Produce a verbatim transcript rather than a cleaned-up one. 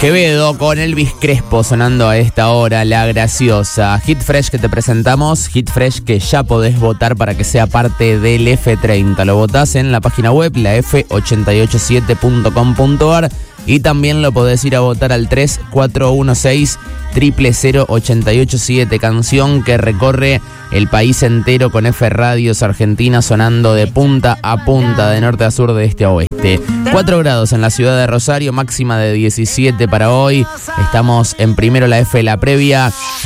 Quevedo con Elvis Crespo sonando a esta hora, La Graciosa. Hit Fresh que te presentamos, Hit Fresh que ya podés votar para que sea parte del F treinta. Lo votás en la página web, la f ochenta y ocho siete punto com punto a r, y también lo podés ir a votar al tres cuatro uno seis cero cero cero ocho ocho siete, canción que recorre el país entero con F Radios Argentina sonando de punta a punta, de norte a sur, de este a oeste. cuatro grados en la ciudad de Rosario, máxima de diecisiete para hoy. Estamos en Primero la F, la previa.